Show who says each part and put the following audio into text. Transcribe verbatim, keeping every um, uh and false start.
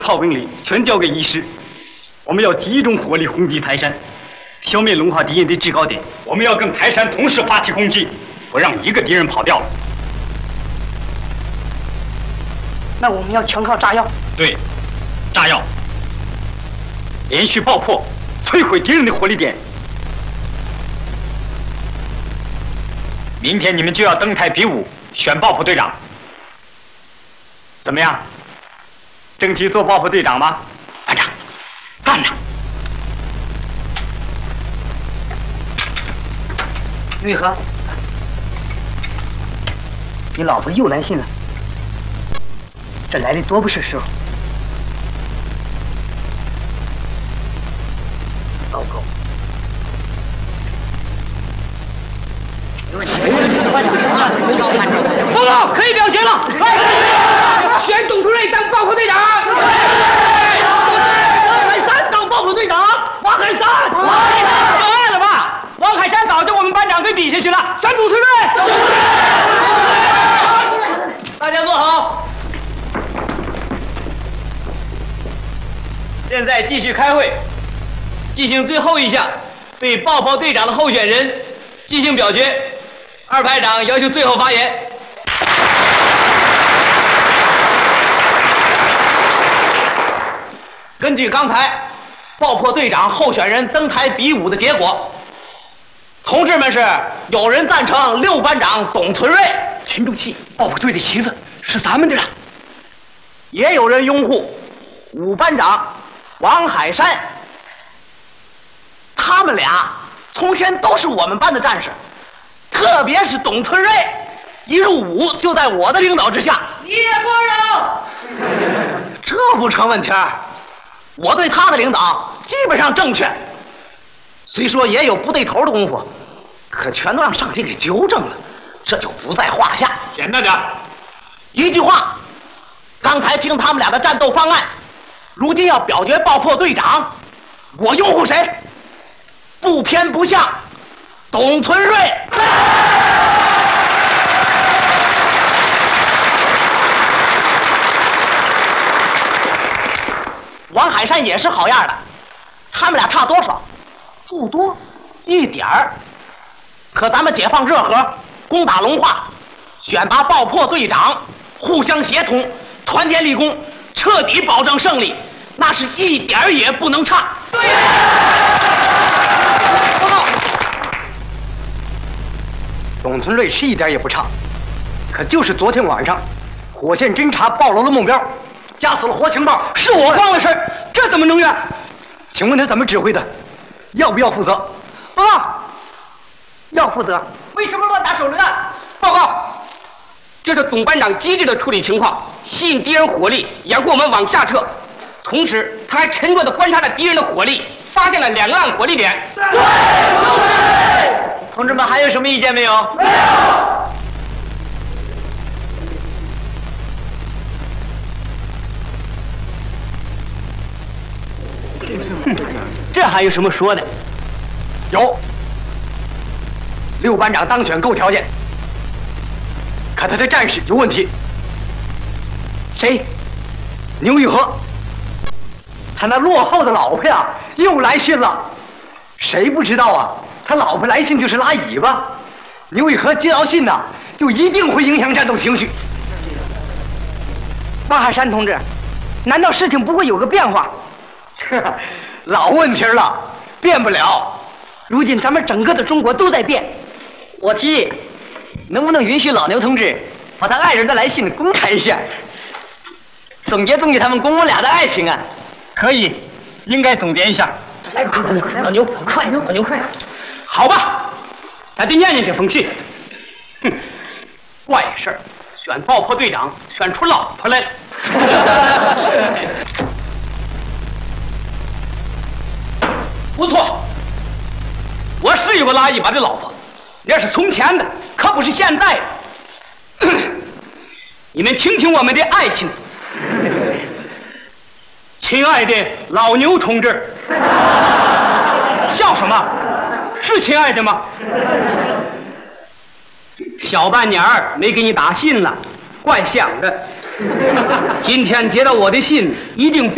Speaker 1: 炮兵力全交给一师，我们要集中火力轰击台山，消灭龙华敌人的制高点。我们要跟台山同时发起攻击，不让一个敌人跑掉。
Speaker 2: 那我们要全靠炸药。
Speaker 1: 对，炸药，连续爆破，摧毁敌人的火力点。明天你们就要登台比武，选爆破队长。怎么样？争取做爆破队长吗？班长，干呐！
Speaker 2: 玉和，你老婆又来信了，这来的多不是时候。糟糕！报告，可以表决了。选董存瑞当爆破队长。王海山当爆破队长。王海山，王海山，有爱了吧？王海山早就我们班长给比下去了，选董存瑞。大家坐好。现在继续开会，进行最后一项对爆破队长的候选人进行表决。二排长要求最后发言。根据刚才爆破队长候选人登台比武的结果，同志们是有人赞成六班长董存瑞，群众气，爆破队的旗子是咱们的了；也有人拥护五班长王海山。他们俩从前都是我们班的战士，特别是董存瑞，一入伍就在我的领导之下。你也不让，这不成问题儿。我对他的领导基本上正确，虽说也有不对头的功夫，可全都让上级给纠正了，这就不在话下。
Speaker 1: 简单点，
Speaker 2: 一句话，刚才听他们俩的战斗方案，如今要表决爆破队长，我拥护谁？不偏不向，董存瑞。王海山也是好样的，他们俩差多少？不多，一点儿。可咱们解放热河，攻打龙华，选拔爆破队长，互相协同，团结立功，彻底保证胜利，那是一点儿也不能差。对。报告，
Speaker 3: 董存瑞是一点也不差，可就是昨天晚上，火线侦察暴露了目标。夹死了活情报，是我慌了事儿，这怎么能怨？请问他怎么指挥的？要不要负责？
Speaker 2: 报告，要负责。为什么乱打手榴弹？报告，这是董班长机智的处理情况，吸引敌人火力，掩护我们往下撤。同时，他还沉着地观察着敌人的火力，发现了两个暗火力点。对，对。同志们还有什么意见没有？没有。这还有什么说的？
Speaker 3: 有，六班长当选够条件，可他的战士有问题。
Speaker 2: 谁？
Speaker 3: 牛玉和，他那落后的老婆呀，又来信了。谁不知道啊？他老婆来信就是拉尾巴。牛玉和接到信呐，就一定会影响战斗情绪。
Speaker 2: 王海山同志，难道事情不会有个变化？
Speaker 3: 老问题了，变不了。
Speaker 2: 如今咱们整个的中国都在变。
Speaker 3: 我提议，能不能允许老牛同志把他爱人的来信公开一下，总结总结他们公母俩的爱情啊？
Speaker 1: 可以，应该总结一下。
Speaker 2: 来，快快快，老牛，快，老牛快！
Speaker 1: 好吧，咱就念念这封信。哼，怪事儿，选爆破队长选出老婆来了。不错，我是有个拉一把的老婆，那是从前的，可不是现在的。你们听听我们的爱情，亲爱的老牛同志，笑什么？是亲爱的吗？小半年儿没给你打信了，怪想的。今天接到我的信，一定。